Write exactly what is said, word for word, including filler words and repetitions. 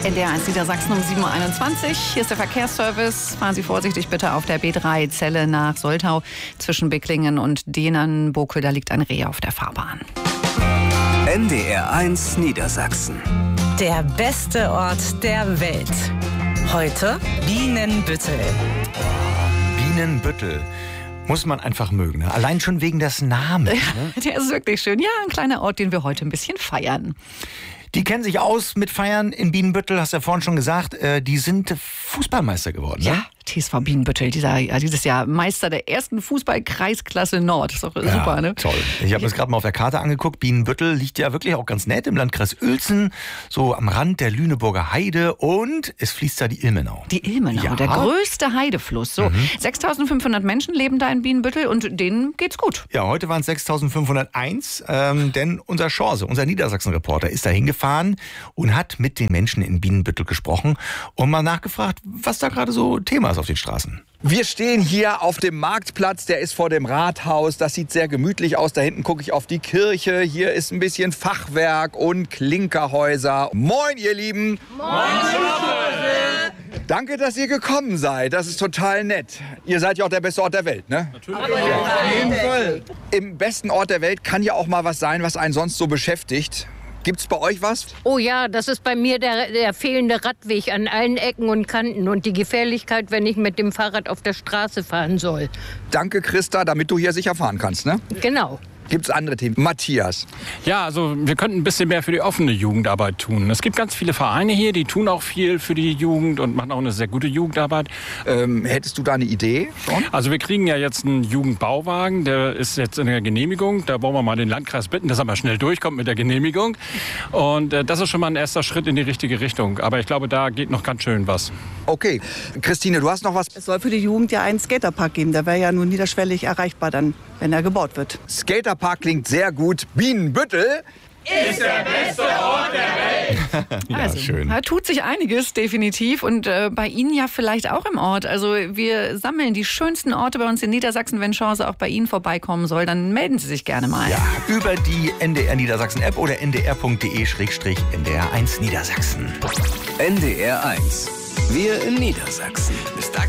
N D R eins Niedersachsen um sieben Uhr einundzwanzig. Hier ist der Verkehrsservice. Fahren Sie vorsichtig bitte auf der B drei Celle nach Soltau. Zwischen Bicklingen und Dänernbokel, da liegt ein Reh auf der Fahrbahn. N D R eins Niedersachsen. Der beste Ort der Welt. Heute Bienenbüttel. Bienenbüttel. Muss man einfach mögen. Ne? Allein schon wegen des Namens. Ne? Der ist wirklich schön. Ja, ein kleiner Ort, den wir heute ein bisschen feiern. Die kennen sich aus mit Feiern in Bienenbüttel, hast du ja vorhin schon gesagt. Äh, die sind Fußballmeister geworden. Ja, ne? T S V Bienenbüttel, dieser, ja, dieses Jahr Meister der ersten Fußball-Kreisklasse Nord. Ist doch Ja, super, ne? Toll. Ich habe mir das gerade mal auf der Karte angeguckt. Bienenbüttel liegt ja wirklich auch ganz nett im Landkreis Uelzen, so am Rand der Lüneburger Heide, und es fließt da die Ilmenau. Die Ilmenau, Ja. der größte Heidefluss. So, Mhm. sechstausendfünfhundert Menschen leben da in Bienenbüttel und denen geht's gut. Ja, heute waren es sechstausendfünfhunderteins, ähm, denn unser Chance, unser Niedersachsen-Reporter, ist da hingefahren und hat mit den Menschen in Bienenbüttel gesprochen und mal nachgefragt, was da gerade so Thema ist auf den Straßen. Wir stehen hier auf dem Marktplatz, der ist vor dem Rathaus. Das sieht sehr gemütlich aus. Da hinten gucke ich auf die Kirche. Hier ist ein bisschen Fachwerk und Klinkerhäuser. Moin, ihr Lieben. Moin. Danke, dass ihr gekommen seid. Das ist total nett. Ihr seid ja auch der beste Ort der Welt, ne? Natürlich. Ja, auf jeden Fall. Im besten Ort der Welt kann ja auch mal was sein, was einen sonst so beschäftigt. Gibt's bei euch was? Oh ja, das ist bei mir der, der fehlende Radweg an allen Ecken und Kanten und die Gefährlichkeit, wenn ich mit dem Fahrrad auf der Straße fahren soll. Danke, Christa, damit du hier sicher fahren kannst, ne? Genau. Gibt's andere Themen? Matthias. Ja, also wir könnten ein bisschen mehr für die offene Jugendarbeit tun. Es gibt ganz viele Vereine hier, die tun auch viel für die Jugend und machen auch eine sehr gute Jugendarbeit. Ähm, hättest du da eine Idee schon? Also wir kriegen ja jetzt einen Jugendbauwagen, der ist jetzt in der Genehmigung. Da wollen wir mal den Landkreis bitten, dass er mal schnell durchkommt mit der Genehmigung. Und äh, das ist schon mal ein erster Schritt in die richtige Richtung. Aber ich glaube, da geht noch ganz schön was. Okay. Christine, du hast noch was? Es soll für die Jugend ja einen Skaterpark geben. Der wäre ja nur niederschwellig erreichbar dann, wenn er gebaut wird. Skaterpark klingt sehr gut. Bienenbüttel ist der beste Ort der Welt. Ja, also, schön. Da tut sich einiges, definitiv. Und äh, bei Ihnen ja vielleicht auch im Ort. Also wir sammeln die schönsten Orte bei uns in Niedersachsen. Wenn Chance auch bei Ihnen vorbeikommen soll, dann melden Sie sich gerne mal. Ja, über die N D R Niedersachsen App oder n d r punkt d e schrägstrich n d r eins Niedersachsen. N D R eins. Wir in Niedersachsen. Bis da